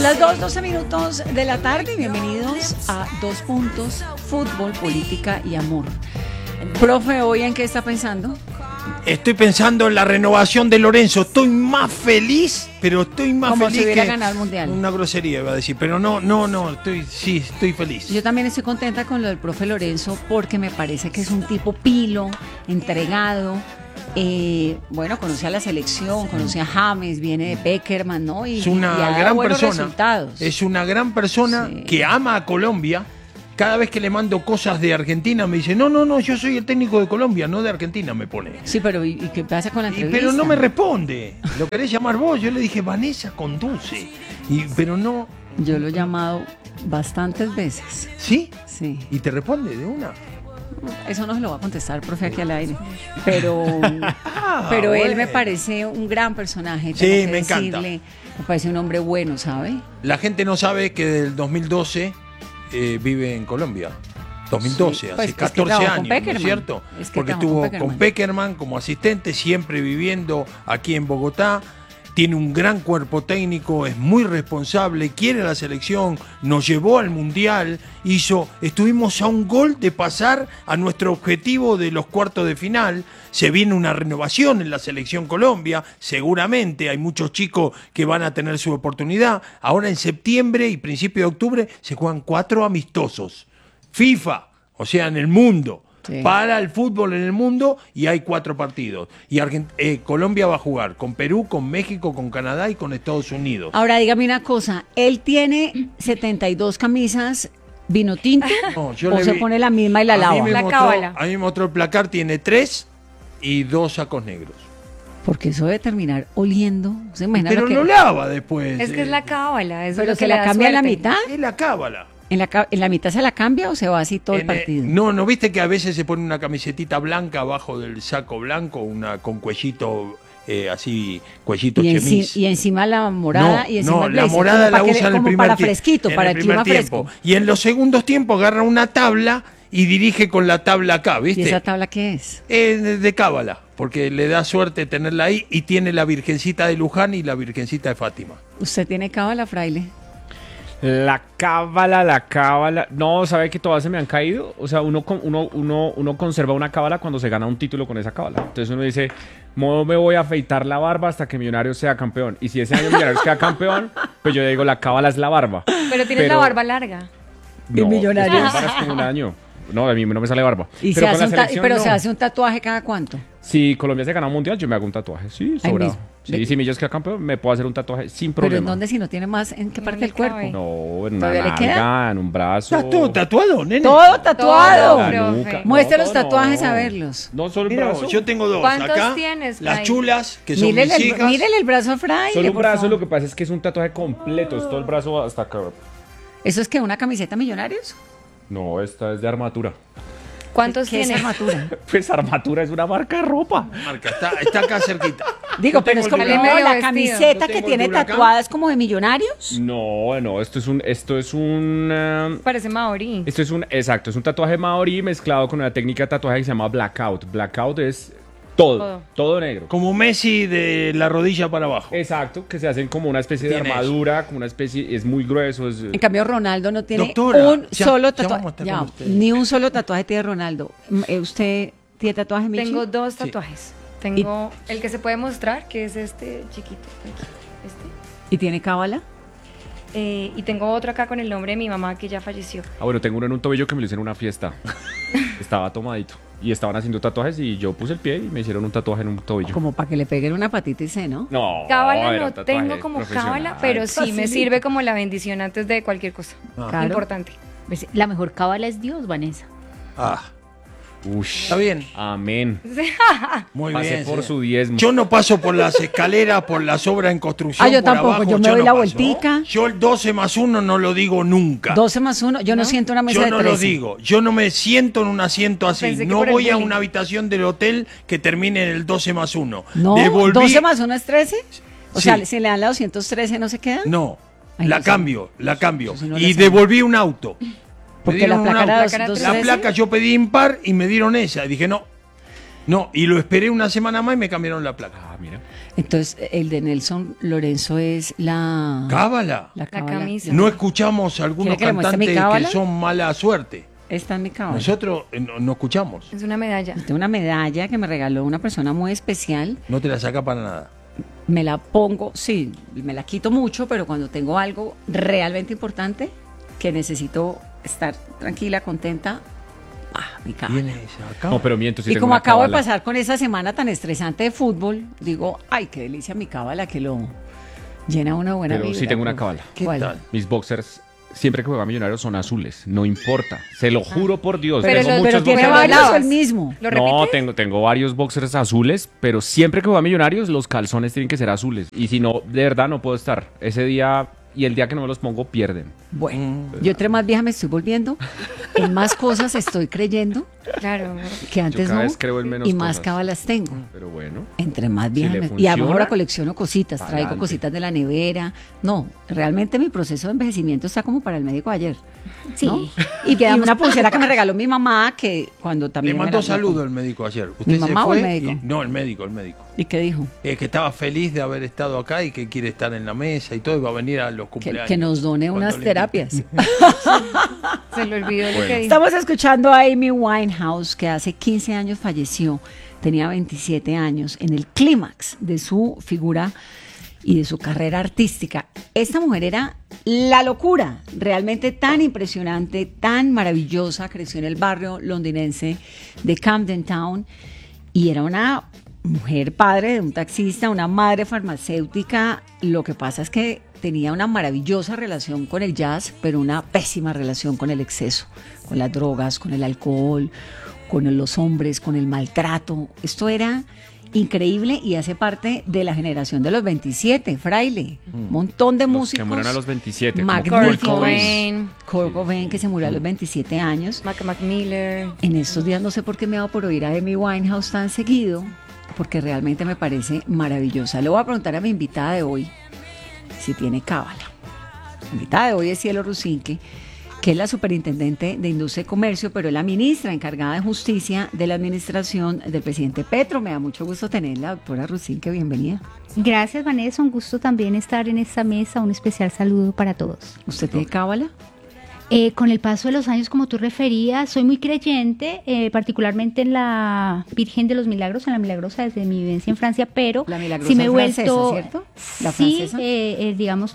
las 2:12 de la tarde, bienvenidos a Dos Puntos, Fútbol, Política y Amor. Profe, ¿hoy en qué está pensando? Estoy pensando en la renovación de Lorenzo. Estoy más feliz, pero estoy más Como feliz si hubiera que ganado el Mundial. Una grosería iba a decir, pero no, estoy feliz. Yo también estoy contenta con lo del profe Lorenzo porque me parece que es un tipo pilo, entregado. Bueno, conoce a la selección, conoce a James, viene de Peckerman, ¿no? Y Es una ha dado gran buenos persona. resultados. Es una gran persona Sí. que ama a Colombia. Cada vez que le mando cosas de Argentina me dice, no, yo soy el técnico de Colombia, no de Argentina, me pone. Sí, pero ¿y qué pasa con la entrevista? Pero no me responde. ¿Lo querés llamar vos? Yo le dije, Vanessa conduce. Pero no. Yo lo he llamado bastantes veces. ¿Sí? Sí. ¿Y te responde de una? Eso no se lo va a contestar, profe, aquí al aire. Pero él me parece un gran personaje. Sí, tengo que me encanta. decirle. Me parece un hombre bueno, ¿sabe? La gente no sabe que desde el 2012 vive en Colombia. 2012, Sí, hace pues, es que 14 trabajó con años, ¿no es Peckerman. cierto? Es que Porque trabajó estuvo con con Peckerman como asistente, siempre viviendo aquí en Bogotá. Tiene un gran cuerpo técnico, es muy responsable, quiere la selección, nos llevó al Mundial, estuvimos a un gol de pasar a nuestro objetivo de los cuartos de final. Se viene una renovación en la selección Colombia, seguramente hay muchos chicos que van a tener su oportunidad. Ahora en septiembre y principio de octubre se juegan 4 amistosos. FIFA, o sea, en el mundo. Sí. Para el fútbol en el mundo y hay 4 partidos. Y Colombia va a jugar con Perú, con México, con Canadá y con Estados Unidos. Ahora, dígame una cosa. ¿Él tiene 72 camisas vino tinto? No, yo ¿O le se vi- pone la misma y la a mí lava? me La mostró- cábala. A mí me mostró el placar, tiene 3 y 2 sacos negros. Porque eso debe terminar oliendo. ¿Se imagina Pero lo que... no lava después. Es que es la cábala. Es Pero lo se que le la da cambia a la suerte. mitad. Es la cábala. ¿En la mitad se la cambia o se va así todo el En, partido? no viste que a veces se pone una camisetita blanca abajo del saco blanco, una con cuellito así, cuellito chemis. Y encima la morada No, y encima no, el la blazer, morada como la para que- usa en el como primer para tiempo. fresquito, para el clima fresco. Y en los segundos tiempos agarra una tabla y dirige con la tabla acá, ¿Y ¿viste? esa tabla qué es? De cábala, porque le da suerte tenerla ahí y tiene la Virgencita de Luján y la Virgencita de Fátima. ¿Usted tiene cábala, fraile? La cábala. No, ¿sabe que todas se me han caído? O sea, uno conserva una cábala cuando se gana un título con esa cábala. Entonces uno dice, no me voy a afeitar la barba hasta que Millonarios sea campeón. Y si ese año Millonarios queda campeón, pues yo digo, la cábala es la barba. Pero tienes la barba larga. Y Millonarios. es que como un año. No, a mí no me sale barba. Y Pero se con hace la un selección, pero no. se hace un tatuaje cada cuánto. Si Colombia se gana un mundial, yo me hago un tatuaje. Sí, Ahí sobrado. mismo. Sí, si Millos queda campeón, me puedo hacer un tatuaje sin Pero problema. ¿en dónde si no tiene más? ¿En qué No parte le del cuerpo? cabe. No, en una ¿Todavía le queda? nalga, en un brazo. Está todo tatuado, nene. Todo tatuado. Todo, La profe. nuca. Muestre No, los tatuajes no. a verlos. No, solo el Mira, brazo. yo tengo 2 ¿Cuántos acá. tienes, Las Fray? chulas, que son mis hijas. Mírele el brazo a Fraile. Solo un por brazo, favor. lo que pasa es que es un tatuaje completo, es todo el brazo hasta acá. ¿Eso es que una camiseta Millonarios? No, esta es de armatura. ¿Cuántos ¿Qué es tienes? armatura? Pues armatura es una marca de ropa. Marca, está acá cerquita. Digo, Yo pero es tengo como el Dale no, medio la vestido. camiseta Yo que tengo el tiene Huracán. tatuada es como de Millonarios. No, esto es un Parece maorí. exacto, es un tatuaje maorí mezclado con una técnica de tatuaje que se llama blackout. Blackout es todo negro. Como Messi de la rodilla para abajo. Exacto, que se hacen como una especie de Tiene armadura, como una especie, es muy grueso. En cambio, Ronaldo no tiene Doctora, un ya- solo ya vamos a tatuaje. estar Ya, con usted. ni un solo tatuaje tiene Ronaldo. ¿Usted tiene tatuaje, Michi? Tengo 2 tatuajes. Tengo el que se puede mostrar, que es este chiquito. Este. ¿Y tiene cábala? Y tengo otro acá con el nombre de mi mamá que ya falleció. Bueno, tengo uno en un tobillo que me lo hicieron en una fiesta. Estaba tomadito. Y estaban haciendo tatuajes y yo puse el pie y me hicieron un tatuaje en un tobillo. Como para que le peguen una patita y se, ¿no? No, Cábala era no un tatuaje tengo como profesional. cábala, pero sí me Facilito. sirve como la bendición antes de cualquier cosa. Claro. Importante. Pues, la mejor cábala es Dios, Vanessa. Ah, Ush. está bien. Amén. Muy Pase bien. por sí. su diezmo. Yo no paso por las escaleras, por las obras en construcción. Ah, yo por tampoco, abajo, yo me doy no la paso. vueltica. Yo el 12 más 1 no lo digo nunca. 12 más 1, yo no siento una mesa Yo de no 13. lo digo. Yo no me siento en un asiento así. Pensé que No por el voy a bullying. una habitación del hotel que termine en el 12 más 1. No, 12 más 1 es 13. O Sí. sea, si le dan la 213, ¿no se queda? No, Ay, la eso- cambio. eso sí no Y lo sé. devolví un auto. Me Porque dieron la un placa auto. era La placa era 213. La placa yo pedí impar y me dieron esa. Y dije, no. No, y lo esperé una semana más y me cambiaron la placa. Ah, mira. Entonces, el de Nelson Lorenzo es la Cábala. la cábala. camisa. No escuchamos algunos ¿Quiere que le muestre mi cantantes que cábala? son mala suerte. Esta es mi cábala. Nosotros no escuchamos. Es una medalla. Tengo una medalla que me regaló una persona muy especial. No te la saca para nada. Me la pongo, sí, me la quito mucho, pero cuando tengo algo realmente importante que necesito estar tranquila, contenta, mi cábala. Viene esa cábala. No, pero miento. Si Y tengo como una acabo de cábala. pasar con esa semana tan estresante de fútbol, digo, ay, qué delicia mi cábala que lo llena una buena Pero vida. sí tengo una cábala. ¿Qué ¿Cuál? tal? Mis boxers, siempre que juega Millonarios, son azules. No importa. Se lo juro por Dios. Pero tengo los- muchos Pero tiene boxers boxers. varios o lavas. el mismo. ¿Lo No, repites? tengo varios boxers azules, pero siempre que juega Millonarios, los calzones tienen que ser azules. Y si no, de verdad no puedo estar. Ese día y el día que no me los pongo, pierden. Bueno, yo entre más vieja me estoy volviendo, en más cosas estoy creyendo Claro. que antes cada no, vez creo en menos y más cosas. cábalas tengo. Pero bueno. Entre más Si vieja le me- y además funciona, ahora colecciono cositas, traigo adelante. cositas de la nevera. No, realmente mi proceso de envejecimiento está como para el médico ayer. Sí. ¿no? Y una pulsera que me regaló mi mamá que cuando Le también me mandó la- saludo el médico ayer. ¿Usted ¿Mi se mamá o fue? el médico? No, el médico. ¿Y qué dijo? Que estaba feliz de haber estado acá y que quiere estar en la mesa y todo, y va a venir a los cumpleaños. Que nos done Cuando unas le terapias. Se le olvidó lo Bueno. que dijo. Estamos escuchando a Amy Winehouse, que hace 15 años falleció, tenía 27 años, en el clímax de su figura y de su carrera artística. Esta mujer era la locura, realmente tan impresionante, tan maravillosa, creció en el barrio londinense de Camden Town y era una mujer padre de un taxista, una madre farmacéutica. Lo que pasa es que tenía una maravillosa relación con el jazz, pero una pésima relación con el exceso, con las drogas, con el alcohol, con los hombres, con el maltrato. Esto era increíble y hace parte de la generación de los 27, Fraile. Un montón de Los músicos. que mueren a los 27. como magníficos. Kurt Cobain. Kurt Cobain, que se murió a los 27 años. Mac Miller. En estos días no sé por qué me da por oír a Amy Winehouse tan seguido, porque realmente me parece maravillosa. Le voy a preguntar a mi invitada de hoy si tiene cábala. La invitada de hoy es Cielo Rusinque, que es la superintendente de Industria y Comercio, pero es la ministra encargada de Justicia de la administración del presidente Petro. Me da mucho gusto tenerla, doctora Rusinque, bienvenida. Gracias, Vanessa. Un gusto también estar en esta mesa. Un especial saludo para todos. ¿Usted tiene cábala? Con el paso de los años, como tú referías, soy muy creyente, particularmente en la Virgen de los Milagros, en la Milagrosa, desde mi vivencia en Francia, pero La Milagrosa sí me he es francesa, vuelto, ¿cierto? ¿La sí, francesa? digamos,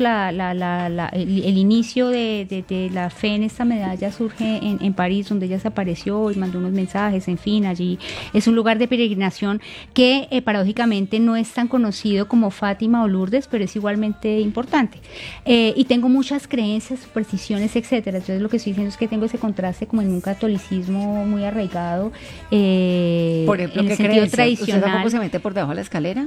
el inicio de la fe en esta medalla surge en París, donde ella se apareció y mandó unos mensajes, en fin, allí es un lugar de peregrinación que paradójicamente no es tan conocido como Fátima o Lourdes, pero es igualmente importante. Y tengo muchas creencias, supersticiones, etcétera. Entonces lo que estoy diciendo es que tengo ese contraste como en un catolicismo muy arraigado, Por ejemplo, en ¿qué el sentido creencia? ¿Usted tradicional. tampoco se mete por debajo de la escalera?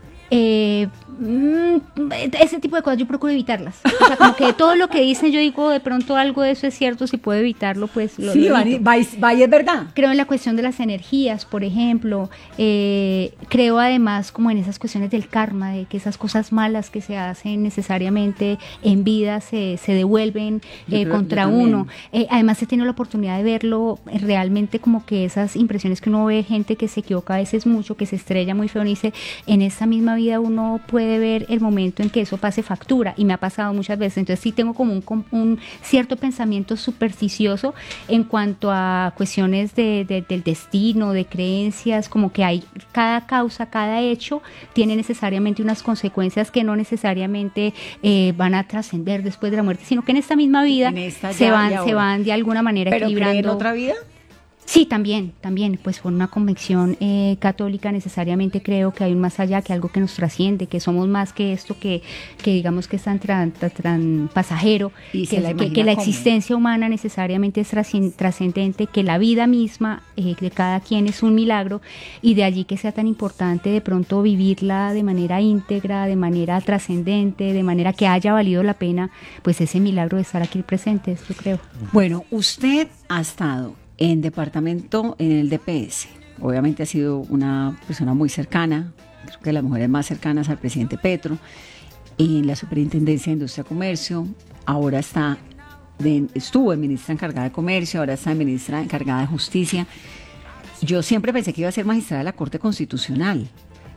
Ese tipo de cosas yo procuro evitarlas. O sea, como que todo lo que dicen yo digo, de pronto algo de eso es cierto, si puedo evitarlo, pues lo evito. vaya, es verdad. Creo en la cuestión de las energías, por ejemplo. Creo además como en esas cuestiones del karma, de que esas cosas malas que se hacen necesariamente en vida se devuelven Yo creo- contra yo también. uno. Además he tenido la oportunidad de verlo realmente, como que esas impresiones que uno ve, gente que se equivoca a veces mucho, que se estrella muy feo, y dice, en esta misma vida uno puede ver el momento en que eso pase factura, y me ha pasado muchas veces. Entonces sí tengo como un cierto pensamiento supersticioso en cuanto a cuestiones del destino, de creencias, como que hay cada causa, cada hecho tiene necesariamente unas consecuencias que no necesariamente van a trascender después de la muerte, sino que en esta misma vida En esta se ya van, y se ahora. van de alguna manera ¿Pero cree en equilibrando. otra vida? Sí, también, pues por una convicción católica necesariamente creo que hay un más allá, que algo que nos trasciende, que somos más que esto que digamos que es tan pasajero, Y se que la que imagina la cómo. existencia humana necesariamente es trascendente, que la vida misma de cada quien es un milagro, y de allí que sea tan importante de pronto vivirla de manera íntegra, de manera trascendente, de manera que haya valido la pena, pues ese milagro de estar aquí presentes, yo creo. Bueno, usted ha estado en departamento, en el DPS. Obviamente ha sido una persona muy cercana, creo que las mujeres más cercanas al presidente Petro, en la Superintendencia de Industria y Comercio. Ahora estuvo en ministra encargada de Comercio, ahora está en ministra encargada de Justicia. Yo siempre pensé que iba a ser magistrada de la Corte Constitucional,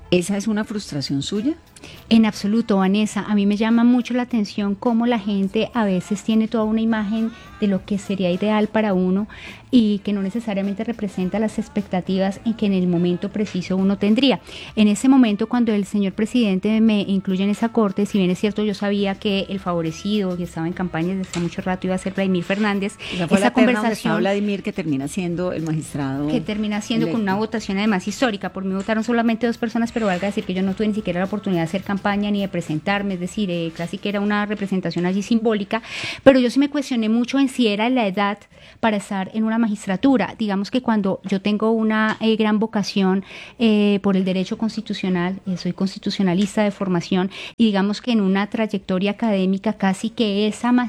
¿Esa es una frustración suya? En absoluto, Vanessa. A mí me llama mucho la atención cómo la gente a veces tiene toda una imagen de lo que sería ideal para uno y que no necesariamente representa las expectativas en que en el momento preciso uno tendría. En ese momento, cuando el señor presidente me incluye en esa corte, si bien es cierto, yo sabía que el favorecido, que estaba en campaña desde hace mucho rato, iba a ser Vladimir Fernández. Esa fue la terna donde está Vladimir, que termina siendo el magistrado. Que termina siendo electo, con una votación además histórica. Por mí votaron solamente 2 personas, pero valga decir que yo no tuve ni siquiera la oportunidad de hacer campaña ni de presentarme, es decir, casi que era una representación allí simbólica, pero yo sí me cuestioné mucho en si era la edad para estar en una magistratura. Digamos que cuando yo tengo una gran vocación por el derecho constitucional, soy constitucionalista de formación, y digamos que en una trayectoria académica casi que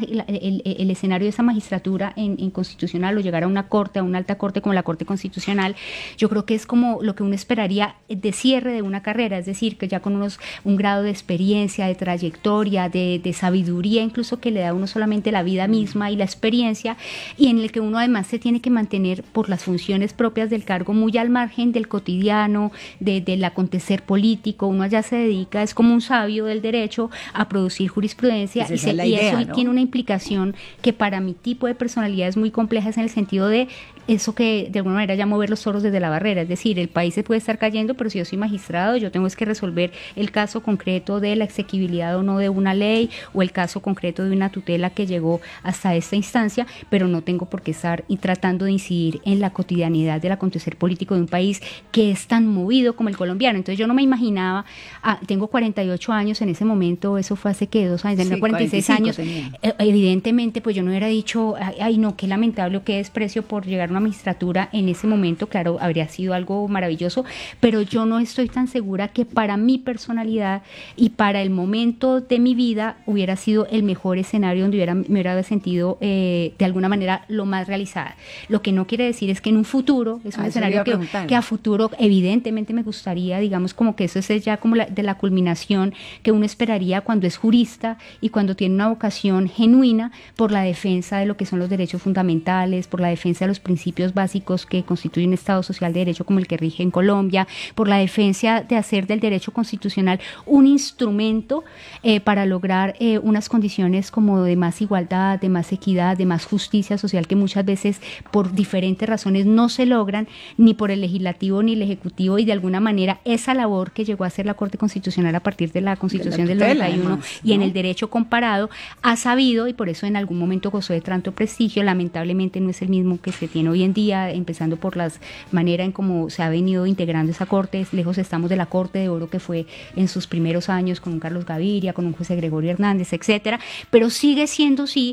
el escenario de esa magistratura en constitucional o llegar a una corte, a una alta corte como la Corte Constitucional, yo creo que es como lo que uno esperaría de cierre de una carrera, es decir, que ya con un grado de experiencia, de trayectoria, de sabiduría, incluso que le da a uno solamente la vida misma y la experiencia, y en el que uno además se tiene que mantener por las funciones propias del cargo muy al margen del cotidiano, del acontecer político. Uno allá se dedica, es como un sabio del derecho, a producir jurisprudencia, pues y idea, eso, ¿no? Tiene una implicación que para mi tipo de personalidad es muy compleja, es en el sentido de eso que de alguna manera llamo ver los toros desde la barrera, es decir, el país se puede estar cayendo, pero si yo soy magistrado, yo tengo que resolver el caso concreto de la exequibilidad o no de una ley, o el caso concreto de una tutela que llegó hasta esta instancia, pero no tengo por qué estar tratando de incidir en la cotidianidad del acontecer político de un país que es tan movido como el colombiano. Entonces yo no me imaginaba, tengo 48 años en ese momento, eso fue hace que 2 años, tenía 46 años, evidentemente pues yo no hubiera dicho, ay no, qué lamentable o qué desprecio por llegar a una magistratura en ese momento, claro, habría sido algo maravilloso, pero yo no estoy tan segura que para mi personalidad y para el momento de mi vida hubiera sido el mejor escenario donde me hubiera sentido de alguna manera lo más realizada. Lo que no quiere decir es que en un futuro, es un escenario que a futuro evidentemente me gustaría, digamos como que eso es ya como de la culminación que uno esperaría cuando es jurista y cuando tiene una vocación genuina por la defensa de lo que son los derechos fundamentales, por la defensa de los principios básicos que constituyen un Estado social de derecho como el que rige en Colombia, por la defensa de hacer del derecho constitucional un instrumento para lograr unas condiciones como de más igualdad, de más equidad, de más justicia social que muchas veces por diferentes razones no se logran ni por el legislativo ni el ejecutivo, y de alguna manera esa labor que llegó a hacer la Corte Constitucional a partir de la Constitución del 91 además, ¿no? Y en el derecho comparado ha sabido, y por eso en algún momento gozó de tanto prestigio, lamentablemente no es el mismo que se tiene hoy en día, empezando por la manera en cómo se ha venido integrando esa Corte. Lejos estamos de la Corte de Oro que fue en sus primeros años con un Carlos Gaviria, con un José Gregorio Hernández, etcétera, pero sigue siendo sí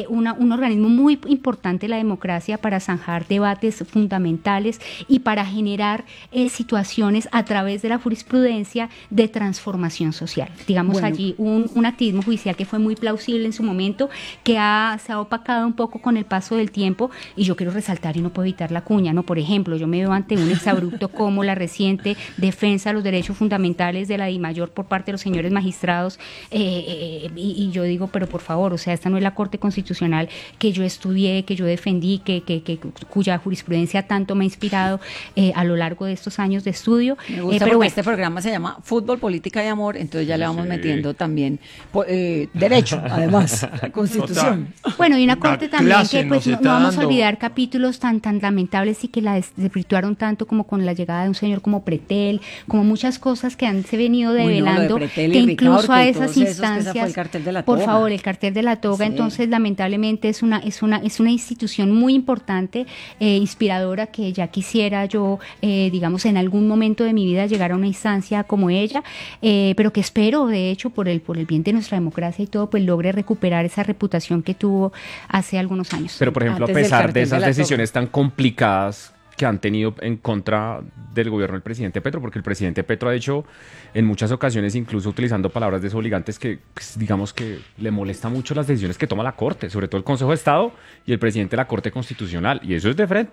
un organismo muy importante de la democracia para zanjar debates fundamentales y para generar situaciones a través de la jurisprudencia de transformación social. Digamos allí un activismo judicial que fue muy plausible en su momento, que se ha opacado un poco con el paso del tiempo, y yo quiero resaltar y no puedo evitar la cuña, ¿no? Por ejemplo, yo me veo ante un exabrupto como la reciente defensa de los derechos fundamentales de la DIMAYOR por parte de los señores magistrados, y yo digo, pero por favor, o sea, esta no es la Corte Constitucional que yo estudié, que yo defendí, cuya jurisprudencia tanto me ha inspirado a lo largo de estos años de estudio. Me gusta porque este programa se llama Fútbol, Política y Amor, entonces ya le vamos metiendo también derecho, además, la Constitución. Total. Bueno, y una Corte también que pues no vamos a olvidar capítulos tan lamentables y que la desvirtuaron tanto, como con la llegada de un señor como Pretel, como muchas cosas que han se venido develando, que incluso a esas instancias, el cartel de la por toga. Favor, el cartel de la toga, sí. Entonces lamentablemente es una institución muy importante, inspiradora, que ya quisiera yo, digamos, en algún momento de mi vida llegar a una instancia como ella, pero que espero, de hecho, por el bien de nuestra democracia y todo, pues logre recuperar esa reputación que tuvo hace algunos años. Pero, por ejemplo, a pesar de esas decisiones tan complicadas que han tenido en contra del gobierno del presidente Petro, porque el presidente Petro ha dicho en muchas ocasiones, incluso utilizando palabras desobligantes, que pues, digamos que le molesta mucho las decisiones que toma la Corte, sobre todo el Consejo de Estado y el presidente de la Corte Constitucional, y eso es de frente.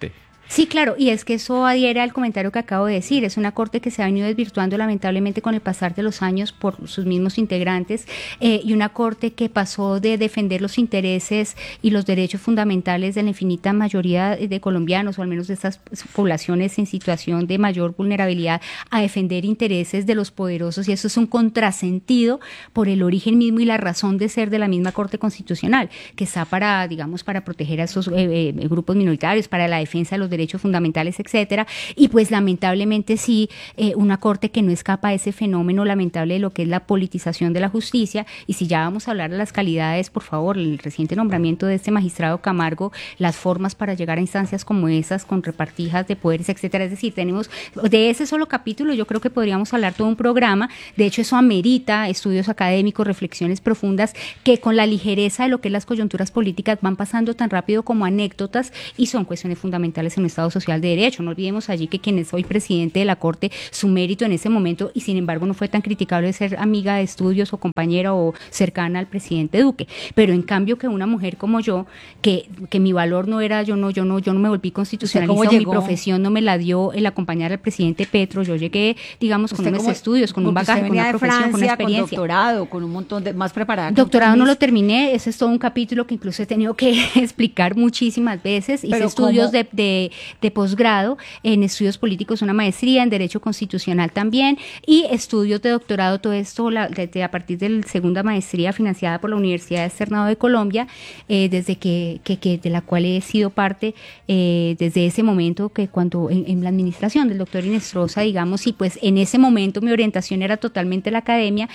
Sí, claro, y es que eso adhiere al comentario que acabo de decir. Es una corte que se ha venido desvirtuando lamentablemente con el pasar de los años por sus mismos integrantes, y una corte que pasó de defender los intereses y los derechos fundamentales de la infinita mayoría de colombianos, o al menos de estas poblaciones en situación de mayor vulnerabilidad, a defender intereses de los poderosos, y eso es un contrasentido por el origen mismo y la razón de ser de la misma Corte Constitucional, que está para, digamos, para proteger a esos grupos minoritarios, para la defensa de los derechos fundamentales, etcétera, y pues lamentablemente sí, una corte que no escapa a ese fenómeno lamentable de lo que es la politización de la justicia. Y si ya vamos a hablar de las calidades, por favor, el reciente nombramiento de este magistrado Camargo, las formas para llegar a instancias como esas, con repartijas de poderes, etcétera. Es decir, tenemos de ese solo capítulo, yo creo que podríamos hablar todo un programa. De hecho, eso amerita estudios académicos, reflexiones profundas, que con la ligereza de lo que es las coyunturas políticas van pasando tan rápido como anécdotas, y son cuestiones fundamentales en un Estado social de derecho. No olvidemos allí que quien es hoy presidente de la Corte, su mérito en ese momento, y sin embargo no fue tan criticable ser amiga de estudios o compañera o cercana al presidente Duque. Pero en cambio que una mujer como yo, que mi valor no era, yo no me volví constitucionalista, o mi profesión no me la dio el acompañar al presidente Petro. Yo llegué, digamos, con unos estudios, con un bagaje, con una profesión, Francia, con una experiencia. con doctorado, con un montón de, más preparada. Doctorado no lo terminé, ese es todo un capítulo que incluso he tenido que explicar muchísimas veces. Hice estudios de posgrado en estudios políticos, una maestría en Derecho Constitucional también, y estudios de doctorado, todo esto a partir de la segunda maestría financiada por la Universidad Externado de Colombia, desde que de la cual he sido parte desde ese momento, que cuando en la administración del doctor Inestrosa, digamos, y pues en ese momento mi orientación era totalmente la academia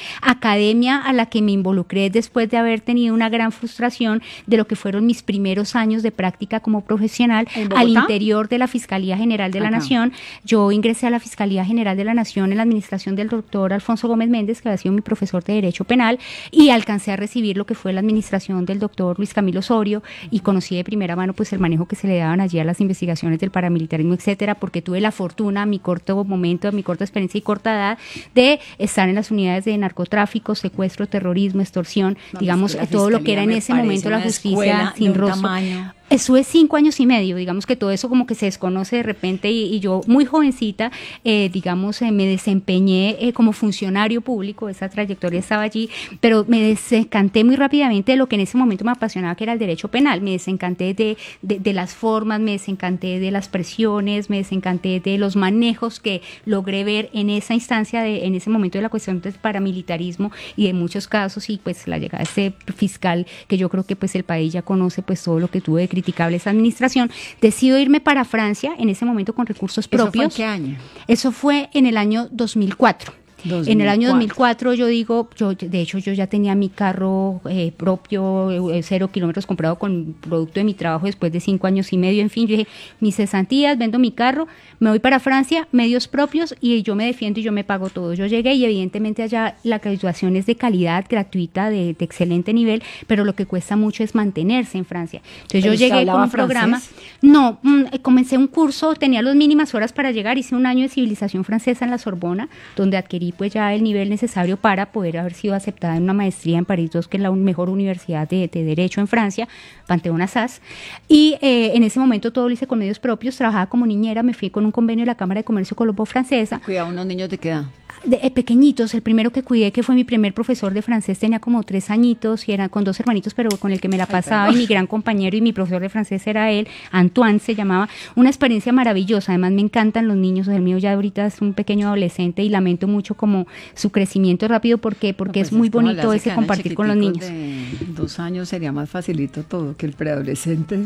a la que me involucré después de haber tenido una gran frustración de lo que fueron mis primeros años de práctica como profesional al interior de la Fiscalía General de la Nación. Yo ingresé a la Fiscalía General de la Nación en la administración del doctor Alfonso Gómez Méndez, que había sido mi profesor de Derecho Penal, y alcancé a recibir lo que fue la administración del doctor Luis Camilo Osorio, y conocí de primera mano pues el manejo que se le daban allí a las investigaciones del paramilitarismo, etcétera, porque tuve la fortuna, a mi corto momento, a mi corta experiencia y corta edad, de estar en las unidades de narcotráfico, secuestro, terrorismo, extorsión, digamos, todo lo que era en ese momento la justicia sin rostro. Estuve 5 años y medio, digamos que todo eso como que se desconoce de repente, y yo muy jovencita, digamos, me desempeñé como funcionario público. Esa trayectoria estaba allí, pero me desencanté muy rápidamente de lo que en ese momento me apasionaba, que era el derecho penal. Me desencanté de las formas, me desencanté de las presiones, me desencanté de los manejos que logré ver en esa instancia, en ese momento de la cuestión del paramilitarismo y de muchos casos, y pues la llegada de este fiscal, que yo creo que pues el país ya conoce pues todo lo que tuve de criticable esa administración. Decido irme para Francia en ese momento con recursos propios. ¿Eso fue en qué año? Eso fue en el año 2004. En el año 2004 yo de hecho yo ya tenía mi carro propio, 0 kilómetros, comprado con producto de mi trabajo después de 5 años y medio. En fin, yo dije, mis cesantías, vendo mi carro, me voy para Francia, medios propios, y yo me defiendo y yo me pago todo. Yo llegué, y evidentemente allá la graduación es de calidad, gratuita, de excelente nivel, pero lo que cuesta mucho es mantenerse en Francia. Entonces yo llegué con un programa. No, comencé un curso, tenía las mínimas horas para llegar, hice un año de civilización francesa en la Sorbona, donde adquirí pues ya el nivel necesario para poder haber sido aceptada en una maestría en París II, que es la mejor universidad de Derecho en Francia, Panthéon-Assas, y en ese momento todo lo hice con medios propios. Trabajaba como niñera, me fui con un convenio de la Cámara de Comercio Colombo-Francesa. Cuidado, unos niños de qué edad. Pequeñitos. El primero que cuidé, que fue mi primer profesor de francés, tenía como 3 añitos, y eran con 2 hermanitos, pero con el que me la pasaba, y mi gran compañero y mi profesor de francés era él, Antoine se llamaba. Una experiencia maravillosa. Además me encantan los niños. El mío ya ahorita es un pequeño adolescente, y lamento mucho como su crecimiento rápido, porque pues es muy bonito ese compartir con los niños. De 2 años sería más facilito todo que el preadolescente.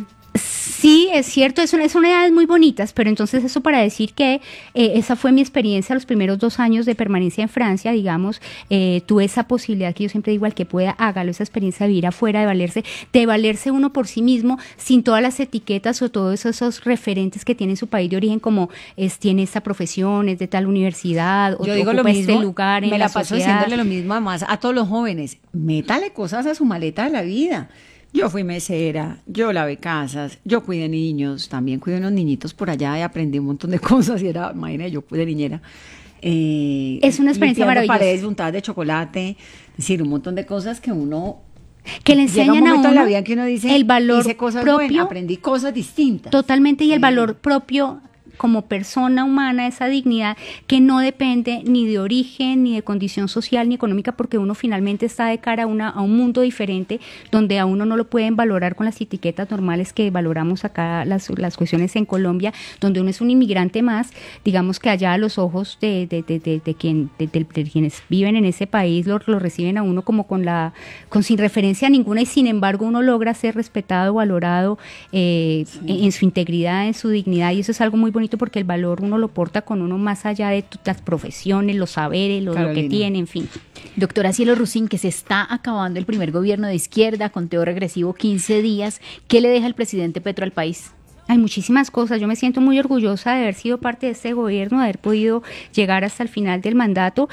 Sí, es cierto, son edades muy bonitas, pero entonces eso para decir que esa fue mi experiencia los primeros 2 años de permanencia en Francia, digamos. Tuve esa posibilidad que yo siempre digo, al que pueda, hágalo, esa experiencia de vivir afuera, de valerse uno por sí mismo, sin todas las etiquetas o todos esos referentes que tiene su país de origen, como tiene esta profesión, es de tal universidad, yo digo lo ocupa mismo, este lugar en me la la paso sociedad. diciéndole lo mismo además a todos los jóvenes: métale cosas a su maleta de la vida. Yo fui mesera, yo lavé casas, yo cuidé niños, también cuidé unos niñitos por allá y aprendí un montón de cosas, y era, imagínate, yo fui de niñera. Es una experiencia maravillosa. Paredes untadas de chocolate, es decir, un montón de cosas que uno que le Llega un enseñan a momento uno en la vida que uno dice, el valor hice cosas propio, buenas, aprendí cosas distintas. totalmente, y el Sí. valor propio como persona humana, esa dignidad que no depende ni de origen, ni de condición social, ni económica, porque uno finalmente está de cara a un mundo diferente, donde a uno no lo pueden valorar con las etiquetas normales que valoramos acá las cuestiones en Colombia, donde uno es un inmigrante más, digamos que allá a los ojos de quienes viven en ese país lo reciben a uno como con sin referencia ninguna, y sin embargo uno logra ser respetado, valorado en su integridad, en su dignidad, y eso es algo muy bonito porque el valor uno lo porta con uno más allá de las profesiones, los saberes, lo que Carolina. tiene, en fin. Doctora Cielo Rusín, que se está acabando el primer gobierno de izquierda, conteo regresivo 15 días, ¿qué le deja el presidente Petro al país? Hay muchísimas cosas. Yo me siento muy orgullosa de haber sido parte de este gobierno, de haber podido llegar hasta el final del mandato.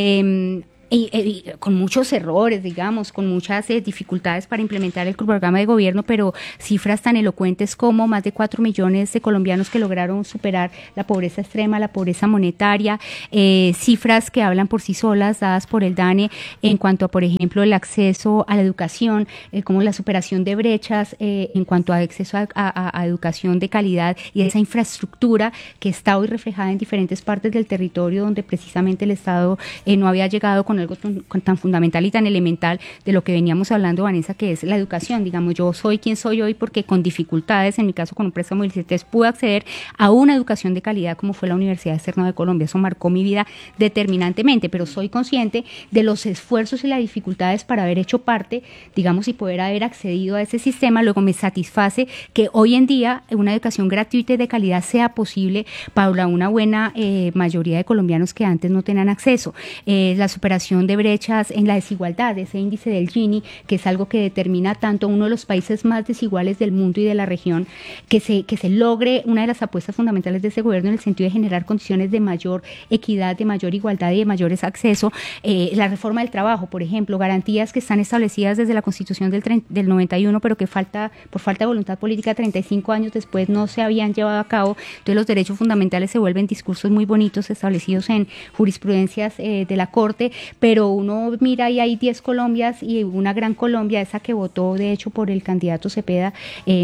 Y con muchos errores, digamos, con muchas dificultades para implementar el programa de gobierno, pero cifras tan elocuentes como más de 4 millones de colombianos que lograron superar la pobreza extrema, la pobreza monetaria, cifras que hablan por sí solas, dadas por el DANE, en cuanto a, por ejemplo, el acceso a la educación, como la superación de brechas, en cuanto a acceso a educación de calidad y esa infraestructura que está hoy reflejada en diferentes partes del territorio donde precisamente el Estado no había llegado con algo tan fundamental y tan elemental de lo que veníamos hablando, Vanessa, que es la educación. Digamos, yo soy quien soy hoy porque con dificultades, en mi caso con un préstamo del CETES, pude acceder a una educación de calidad como fue la Universidad Externa de Colombia. Eso marcó mi vida determinantemente, pero soy consciente de los esfuerzos y las dificultades para haber hecho parte, digamos, y poder haber accedido a ese sistema. Luego me satisface que hoy en día una educación gratuita y de calidad sea posible para una buena mayoría de colombianos que antes no tenían acceso. La superación de brechas en la desigualdad, ese índice del Gini, que es algo que determina tanto uno de los países más desiguales del mundo y de la región, que se logre una de las apuestas fundamentales de este gobierno en el sentido de generar condiciones de mayor equidad, de mayor igualdad y de mayores acceso. La reforma del trabajo, por ejemplo, garantías que están establecidas desde la Constitución del 91, pero que por falta de voluntad política 35 años después no se habían llevado a cabo. Entonces los derechos fundamentales se vuelven discursos muy bonitos establecidos en jurisprudencias de la Corte, pero uno mira y hay 10 Colombias y una gran Colombia, esa que votó de hecho por el candidato Cepeda,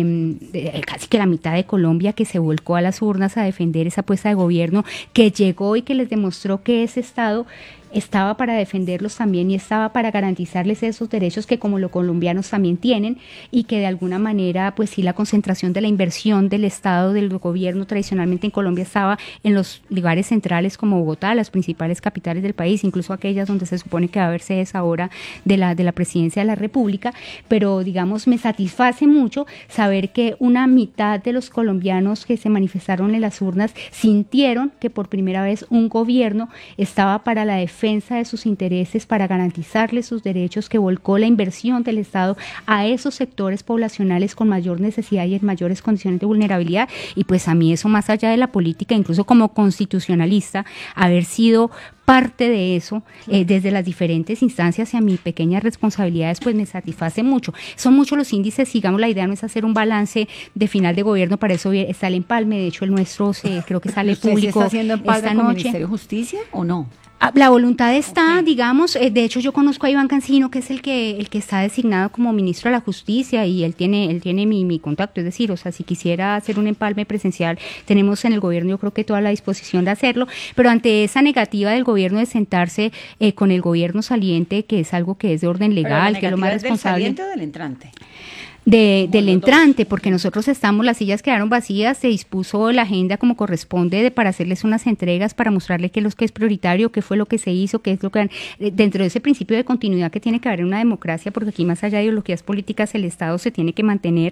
casi que la mitad de Colombia que se volcó a las urnas a defender esa apuesta de gobierno, que llegó y que les demostró que ese Estado estaba para defenderlos también y estaba para garantizarles esos derechos que como los colombianos también tienen, y que de alguna manera pues sí la concentración de la inversión del Estado, del gobierno tradicionalmente en Colombia estaba en los lugares centrales como Bogotá, las principales capitales del país, incluso aquellas donde se supone que va a haber sedes ahora de la presidencia de la República, pero digamos me satisface mucho saber que una mitad de los colombianos que se manifestaron en las urnas sintieron que por primera vez un gobierno estaba para la defensa de sus intereses, para garantizarles sus derechos, que volcó la inversión del Estado a esos sectores poblacionales con mayor necesidad y en mayores condiciones de vulnerabilidad. Y pues a mí eso, más allá de la política, incluso como constitucionalista, haber sido parte de eso desde las diferentes instancias y a mis pequeñas responsabilidades, pues me satisface mucho. Son muchos los índices, digamos, la idea no es hacer un balance de final de gobierno, para eso está el empalme, de hecho el nuestro creo que sale ¿Usted sí público está haciendo empalme esta con el noche. Ministerio de Justicia o no? La voluntad está, digamos, de hecho yo conozco a Iván Cancino, que es el que está designado como ministro de la Justicia, y él tiene mi contacto, es decir, o sea, si quisiera hacer un empalme presencial, tenemos en el gobierno yo creo que toda la disposición de hacerlo, pero ante esa negativa del gobierno de sentarse con el gobierno saliente, que es algo que es de orden legal, que es lo más responsable. ¿Del saliente o del entrante? Del entrante, porque nosotros las sillas quedaron vacías, se dispuso la agenda como corresponde para hacerles unas entregas, para mostrarle qué es lo que es prioritario, qué fue lo que se hizo, qué es lo que dentro de ese principio de continuidad que tiene que haber en una democracia, porque aquí más allá de ideologías políticas el Estado se tiene que mantener.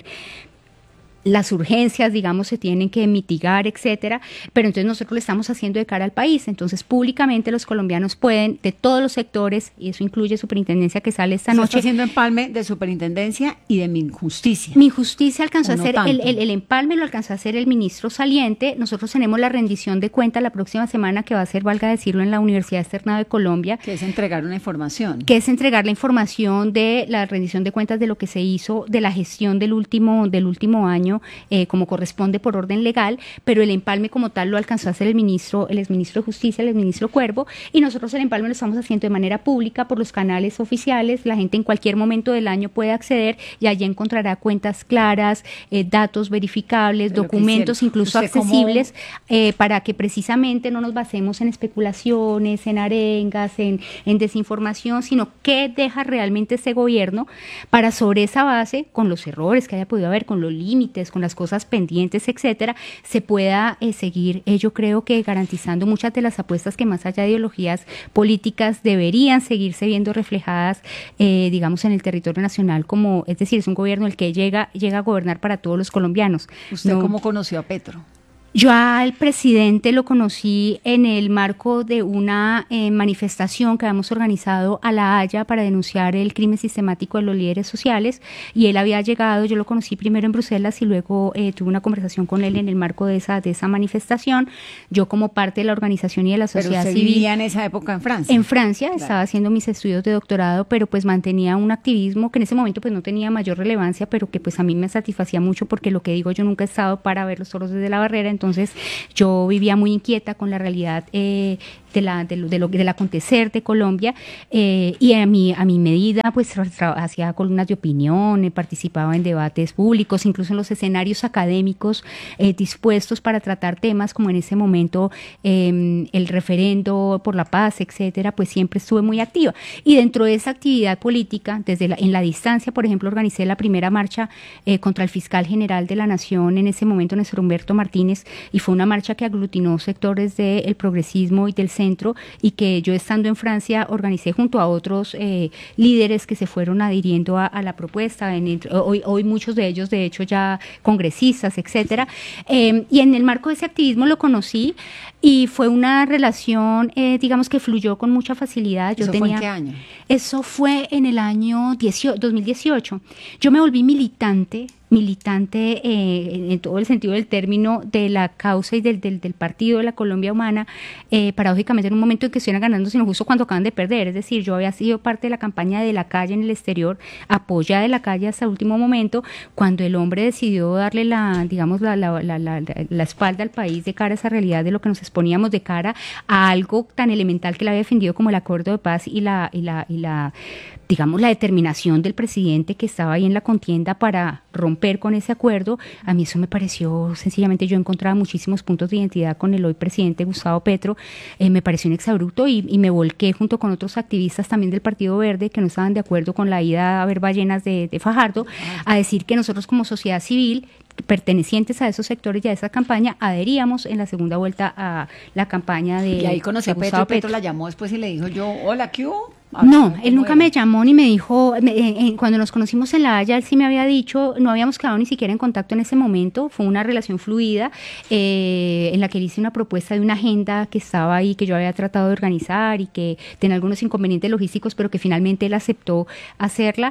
Las urgencias, digamos, se tienen que mitigar, etcétera, pero entonces nosotros lo estamos haciendo de cara al país. Entonces, públicamente los colombianos pueden, de todos los sectores, y eso incluye superintendencia que sale esta Se noche. está haciendo empalme de superintendencia y de Minjusticia. Minjusticia alcanzó a No hacer tanto. el empalme, lo alcanzó a hacer el ministro saliente. Nosotros tenemos la rendición de cuentas la próxima semana, que va a ser, valga decirlo, en la Universidad Externa de Colombia, Que es entregar una información. que es entregar la información de la rendición de cuentas de lo que se hizo, de la gestión del último año año, como corresponde por orden legal, pero el empalme como tal lo alcanzó a hacer el exministro de Justicia, el exministro Cuervo, y nosotros el empalme lo estamos haciendo de manera pública por los canales oficiales. La gente en cualquier momento del año puede acceder y allí encontrará cuentas claras, datos verificables, documentos incluso accesibles, para que precisamente no nos basemos en especulaciones, en arengas, en desinformación, sino qué deja realmente este gobierno para sobre esa base, con los errores que haya podido haber, con los límites, con las cosas pendientes, etcétera, se pueda seguir, yo creo que garantizando muchas de las apuestas que más allá de ideologías políticas deberían seguirse viendo reflejadas, digamos, en el territorio nacional, como, es decir, es un gobierno el que llega a gobernar para todos los colombianos. ¿Usted cómo conoció a Petro? Yo al presidente lo conocí en el marco de una manifestación que habíamos organizado a La Haya para denunciar el crimen sistemático de los líderes sociales, y él había llegado, yo lo conocí primero en Bruselas y luego tuve una conversación con él en el marco de esa manifestación. Yo, como parte de la organización y de la sociedad civil. ¿Pero usted vivía en esa época en Francia? En Francia, claro. Estaba haciendo mis estudios de doctorado, pero pues mantenía un activismo que en ese momento pues no tenía mayor relevancia, pero que pues a mí me satisfacía mucho, porque lo que digo, yo nunca he estado para ver los toros desde la barrera. Entonces yo vivía muy inquieta con la realidad del acontecer de Colombia, y a mi medida pues hacía columnas de opinión, participaba en debates públicos, incluso en los escenarios académicos, dispuestos para tratar temas como en ese momento el referendo por la paz, etcétera. Pues siempre estuve muy activa, y dentro de esa actividad política, en la distancia, por ejemplo, organicé la primera marcha contra el fiscal general de la Nación en ese momento, Néstor Humberto Martínez, y fue una marcha que aglutinó sectores del progresismo y del centro, y que yo, estando en Francia, organicé junto a otros líderes que se fueron adhiriendo a la propuesta, hoy muchos de ellos de hecho ya congresistas, etcétera, y en el marco de ese activismo lo conocí, y fue una relación digamos que fluyó con mucha facilidad. ¿Eso fue en qué año? Eso fue en el año 2018. Yo me volví militante en todo el sentido del término de la causa y del partido de la Colombia Humana, paradójicamente en un momento en que estuvieran ganando, sino justo cuando acaban de perder. Es decir, yo había sido parte de la campaña de la calle en el exterior, apoyada de la calle hasta el último momento, cuando el hombre decidió darle la espalda al país de cara a esa realidad de lo que nos exponíamos, de cara a algo tan elemental que le había defendido como el acuerdo de paz y la digamos, la determinación del presidente que estaba ahí en la contienda para romper con ese acuerdo. A mí eso me pareció, sencillamente, yo encontraba muchísimos puntos de identidad con el hoy presidente Gustavo Petro, me pareció un exabrupto, y me volqué junto con otros activistas también del Partido Verde que no estaban de acuerdo con la ida a ver ballenas de Fajardo, a decir que nosotros como sociedad civil, pertenecientes a esos sectores y a esa campaña, adheríamos en la segunda vuelta a la campaña de... Y ahí conocí a Petro, Petro la llamó después y le dijo yo, hola, ¿qué hubo? No, él nunca me llamó ni me dijo, cuando nos conocimos en La Haya, él sí me había dicho, no habíamos quedado ni siquiera en contacto en ese momento, fue una relación fluida, en la que él hice una propuesta de una agenda que estaba ahí, que yo había tratado de organizar y que tenía algunos inconvenientes logísticos, pero que finalmente él aceptó hacerla,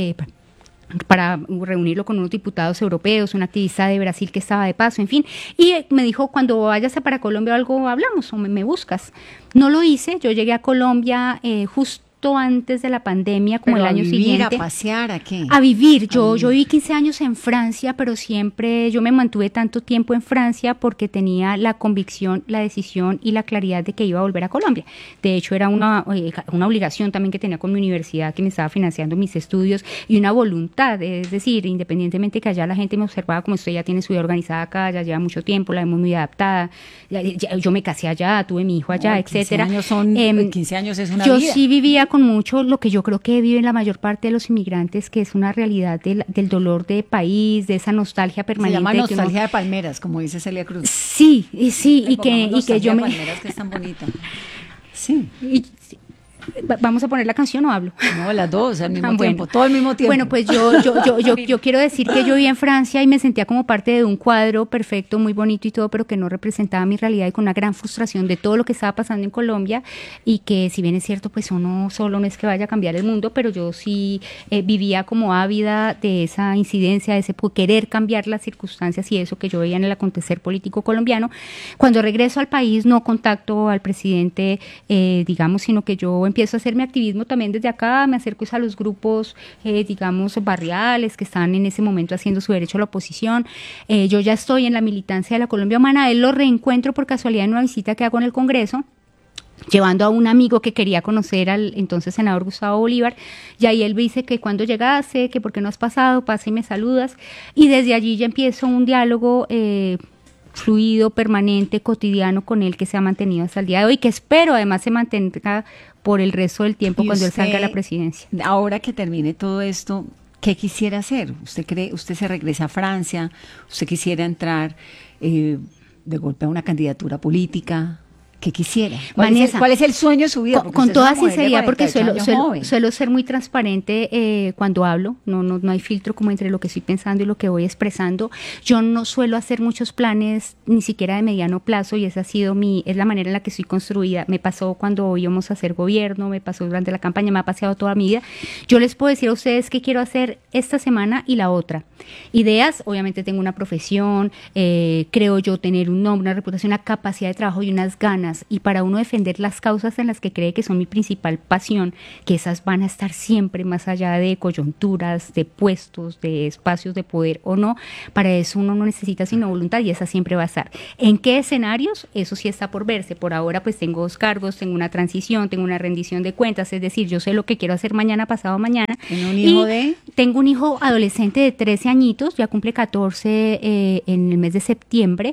para reunirlo con unos diputados europeos, un activista de Brasil que estaba de paso, en fin, y me dijo, cuando vayas para Colombia o algo hablamos, o me buscas. No lo hice, yo llegué a Colombia justo antes de la pandemia, como el año siguiente. ¿A pasear, a qué? A vivir. Yo viví 15 años en Francia, pero siempre yo me mantuve tanto tiempo en Francia porque tenía la convicción, la decisión y la claridad de que iba a volver a Colombia. De hecho, era una obligación también que tenía con mi universidad, que me estaba financiando mis estudios, y una voluntad, es decir, independientemente que allá la gente me observaba como usted ya tiene su vida organizada acá, ya lleva mucho tiempo, la vemos muy adaptada, yo me casé allá, tuve mi hijo allá, etcétera. 15 años es una vida. Yo sí vivía con mucho lo que yo creo que viven la mayor parte de los inmigrantes, que es una realidad del dolor de país, de esa nostalgia permanente. Se llama nostalgia de palmeras, como dice Celia Cruz. Sí, y que yo me... palmeras, que es tan bonita. Sí. ¿Vamos a poner la canción o hablo? No, las dos al mismo tiempo, todo al mismo tiempo. Bueno, pues yo quiero decir que yo vivía en Francia y me sentía como parte de un cuadro perfecto, muy bonito y todo, pero que no representaba mi realidad, y con una gran frustración de todo lo que estaba pasando en Colombia, y que, si bien es cierto, pues uno solo no es que vaya a cambiar el mundo, pero yo sí vivía como ávida de esa incidencia, de ese querer cambiar las circunstancias y eso que yo veía en el acontecer político colombiano. Cuando regreso al país no contacto al presidente, digamos, sino que yo empiezo a hacer mi activismo también desde acá, me acerco a los grupos, digamos, barriales que están en ese momento haciendo su derecho a la oposición. Yo ya estoy en la militancia de la Colombia Humana, él lo reencuentro por casualidad en una visita que hago en el Congreso, llevando a un amigo que quería conocer al entonces senador Gustavo Bolívar, y ahí él me dice que cuando llegase, que por qué no has pasado, pasa y me saludas, y desde allí ya empiezo un diálogo fluido, permanente, cotidiano con él, que se ha mantenido hasta el día de hoy, que espero además se mantenga por el resto del tiempo cuando él salga a la presidencia. Ahora que termine todo esto, ¿qué quisiera hacer? ¿Usted se regresa a Francia? ¿Usted quisiera entrar de golpe a una candidatura política? ¿Qué quisiera? Vanessa, ¿Cuál es el sueño de su vida? Con toda sinceridad, porque suelo ser muy transparente cuando hablo, no hay filtro como entre lo que estoy pensando y lo que voy expresando. Yo no suelo hacer muchos planes, ni siquiera de mediano plazo, y esa ha sido es la manera en la que estoy construida. Me pasó cuando íbamos a hacer gobierno, me pasó durante la campaña, me ha pasado toda mi vida. Yo les puedo decir a ustedes qué quiero hacer esta semana y la otra. Ideas, obviamente tengo una profesión, creo yo tener un nombre, una reputación, una capacidad de trabajo y unas ganas, y para uno defender las causas en las que cree que son mi principal pasión, que esas van a estar siempre más allá de coyunturas, de puestos, de espacios de poder o no, para eso uno no necesita sino voluntad, y esa siempre va a estar. ¿En qué escenarios? Eso sí está por verse. Por ahora pues tengo 2 cargos, tengo una transición, tengo una rendición de cuentas, es decir, yo sé lo que quiero hacer mañana, pasado mañana. ¿Tiene un hijo Tengo un hijo adolescente de 13 añitos, ya cumple 14 en el mes de septiembre.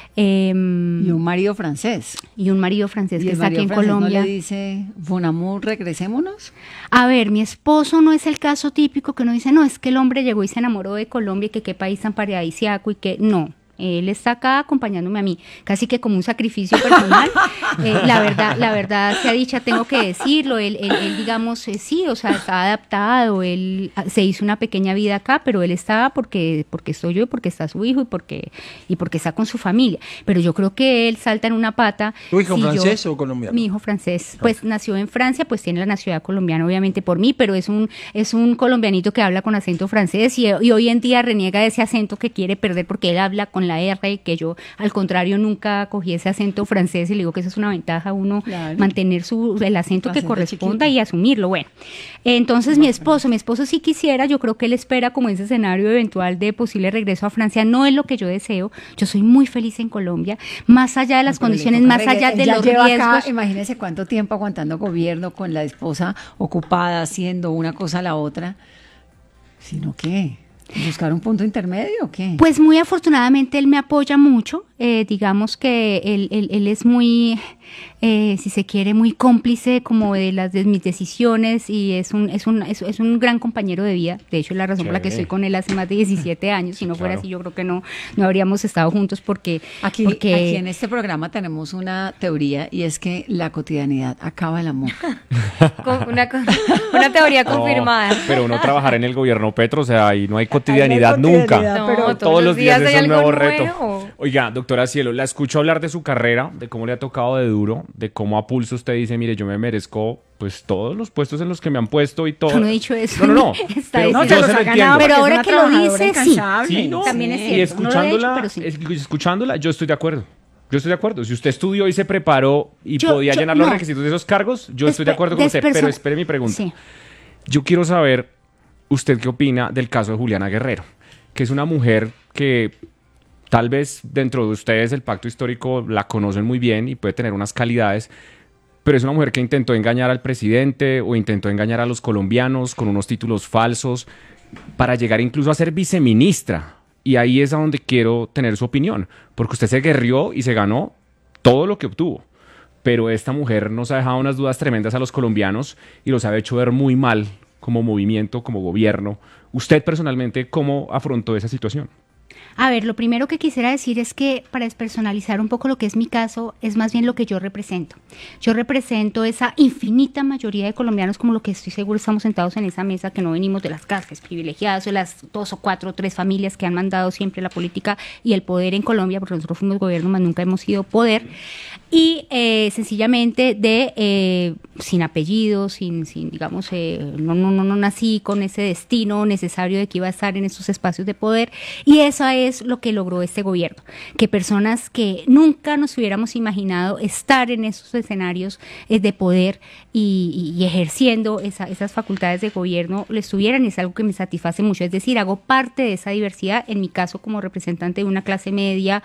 Y un marido francés. Y un marido francés que está aquí en Colombia. ¿No le dice, Bon amour, regresémonos? A ver, mi esposo no es el caso típico que uno dice, no, es que el hombre llegó y se enamoró de Colombia y que qué país tan paradisíaco y que no. Él está acá acompañándome a mí, casi que como un sacrificio personal. La verdad sea dicha, tengo que decirlo. Él digamos, sí, o sea, está adaptado. Él se hizo una pequeña vida acá, pero él está porque estoy yo y porque está su hijo y porque está con su familia. Pero yo creo que él salta en una pata. ¿Tu hijo francés o colombiano? Mi hijo francés. Pues nació en Francia, pues tiene la nacionalidad colombiana, obviamente por mí, pero es un colombianito que habla con acento francés y hoy en día reniega de ese acento que quiere perder porque él habla con la R, que yo al contrario nunca cogí ese acento francés, y le digo que esa es una ventaja, uno mantener el acento que corresponda chiquito y asumirlo. Bueno, entonces mi esposo sí quisiera, yo creo que él espera como ese escenario eventual de posible regreso a Francia. No es lo que yo deseo, yo soy muy feliz en Colombia, más allá de las condiciones, más allá de los riesgos. Acá, imagínese cuánto tiempo aguantando gobierno con la esposa ocupada haciendo una cosa a la otra, sino que ¿buscar un punto intermedio o qué? Pues muy afortunadamente él me apoya mucho, digamos que él es muy, si se quiere, muy cómplice como de mis decisiones, y es un gran compañero de vida. De hecho, es la razón por la que estoy con él hace más de 17 años. Si no fuera así, yo creo que no habríamos estado juntos porque aquí en este programa tenemos una teoría, y es que la cotidianidad acaba el amor. Una teoría confirmada. Pero uno trabajar en el gobierno Petro, o sea, ahí no hay cotidianidad nunca. No, pero todos los días es un nuevo reto. Nuevo. Oiga, doctora Cielo, la escucho hablar de su carrera, de cómo le ha tocado de duro, de cómo a pulso usted dice, mire, yo me merezco pues todos los puestos en los que me han puesto y todo. Yo no he dicho eso. No. Pero yo se lo entiendo. Pero ahora que lo dice, sí, no, también es cierto. Y escuchándola, no sí. Escuchándola, yo estoy de acuerdo. Si usted estudió y se preparó y podía llenar los requisitos de esos cargos, yo estoy de acuerdo con usted. Pero espere mi pregunta. Sí. Yo quiero saber, ¿usted qué opina del caso de Juliana Guerrero? Que es una mujer que tal vez dentro de ustedes el pacto histórico la conocen muy bien y puede tener unas calidades, pero es una mujer que intentó engañar al presidente o intentó engañar a los colombianos con unos títulos falsos para llegar incluso a ser viceministra. Y ahí es a donde quiero tener su opinión, porque usted se guerrió y se ganó todo lo que obtuvo. Pero esta mujer nos ha dejado unas dudas tremendas a los colombianos y los ha hecho ver muy mal como movimiento, como gobierno. Usted personalmente, ¿cómo afrontó esa situación? A ver, lo primero que quisiera decir es que para despersonalizar un poco lo que es mi caso, es más bien lo que yo represento. Yo represento esa infinita mayoría de colombianos, como lo que estoy seguro estamos sentados en esa mesa, que no venimos de las casas privilegiadas o las 2 o 4 o 3 familias que han mandado siempre la política y el poder en Colombia, porque nosotros fuimos gobierno, más nunca hemos sido poder, y sencillamente sin apellido, sin digamos, no nací con ese destino necesario de que iba a estar en esos espacios de poder, y eso eso es lo que logró este gobierno, que personas que nunca nos hubiéramos imaginado estar en esos escenarios de poder y ejerciendo esas facultades de gobierno, lo estuvieran, y es algo que me satisface mucho. Es decir, hago parte de esa diversidad, en mi caso como representante de una clase media